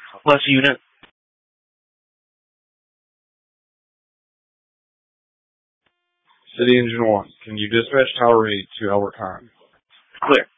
Plus unit. City Engine 1, can you dispatch Tower 8 to Albert Kahn? Clear.